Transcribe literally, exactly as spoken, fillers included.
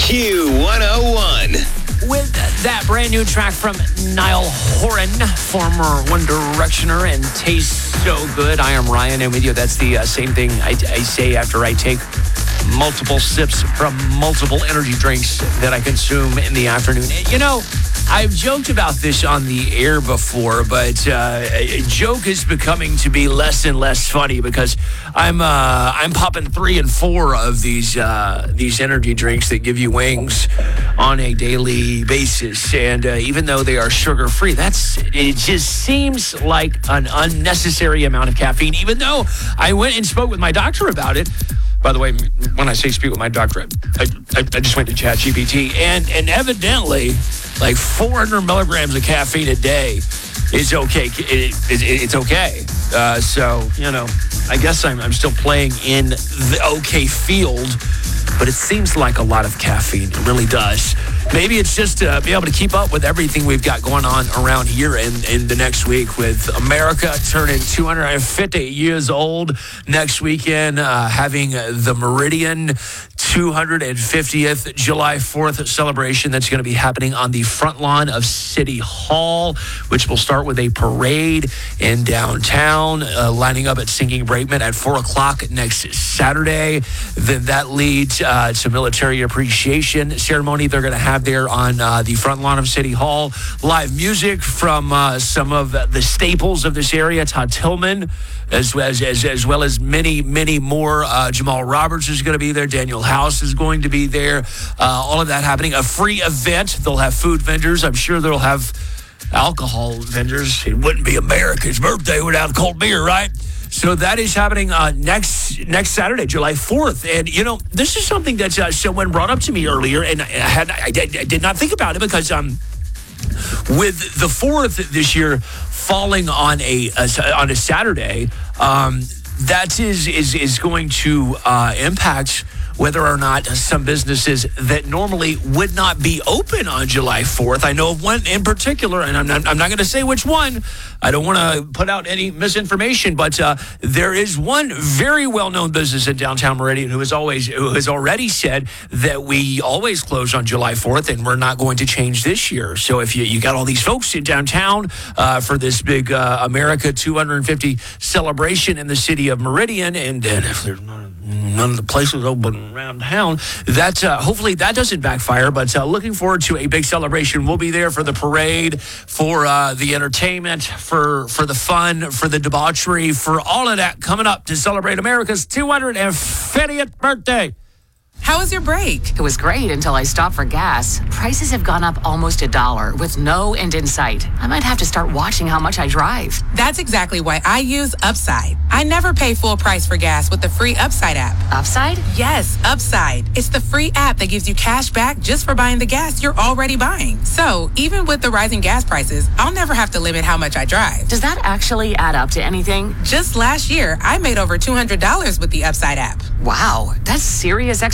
Q one oh one. With that brand new track from Niall Horan, former One Directioner, and Tastes So Good. I am Ryan, and with you, that's the uh, same thing I, I say after I take multiple sips from multiple energy drinks that I consume in the afternoon. You know, I've joked about this on the air before, but uh, a joke is becoming to be less and less funny because I'm uh, I'm popping three and four of these uh, these energy drinks that give you wings on a daily basis, and uh, even though they are sugar free, that's it just seems like an unnecessary amount of caffeine. Even though I went and spoke with my doctor about it. By the way, when I say speak with my doctor, I, I, I just went to ChatGPT, and and evidently, like four hundred milligrams of caffeine a day is okay. It, it, it's okay. Uh, so, you know, I guess I'm, I'm still playing in the okay field, but it seems like a lot of caffeine. It really does. Maybe it's just to be able to keep up with everything we've got going on around here in, in the next week with America turning two hundred fifty years old next weekend, uh, having the Meridian two hundred fiftieth July fourth celebration that's going to be happening on the front lawn of City Hall, which will start with a parade in downtown, uh, lining up at Singing Brakeman at four o'clock next Saturday. Then that leads uh, to military appreciation ceremony they're going to have there on uh, the front lawn of City Hall. Live music from uh, some of the staples of this area, Todd Tillman, as, as, as, as well as many, many more. Uh, Jamal Roberts is going to be there. Daniel House is going to be there. Uh, all of that happening. A free event. They'll have food vendors. I'm sure they'll have alcohol vendors. It wouldn't be America's birthday without cold beer, right? So that is happening uh, next next Saturday, July fourth. And, you know, this is something that uh, someone brought up to me earlier, and I, had, I, did, I did not think about it because um, with the fourth this year falling on a, a on a Saturday, um, that is, is, is going to uh, impact whether or not some businesses that normally would not be open on July fourth. I know of one in particular, and I'm not, I'm not going to say which one. I don't want to put out any misinformation, but uh, there is one very well-known business in downtown Meridian who has always who has already said that we always close on July fourth, and we're not going to change this year. So if you, you got all these folks in downtown uh, for this big uh, America two hundred fifty celebration in the city of Meridian, and, and if there's none, none of the places open around town, that uh, hopefully that doesn't backfire. But uh, looking forward to a big celebration. We'll be there for the parade, for uh, the entertainment, for for the fun, for the debauchery, for all of that coming up to celebrate America's two hundred fiftieth birthday. How was your break? It was great until I stopped for gas. Prices have gone up almost a dollar with no end in sight. I might have to start watching how much I drive. That's exactly why I use Upside. I never pay full price for gas with the free Upside app. Upside? Yes, Upside. It's the free app that gives you cash back just for buying the gas you're already buying. So even with the rising gas prices, I'll never have to limit how much I drive. Does that actually add up to anything? Just last year, I made over two hundred dollars with the Upside app. Wow, that's serious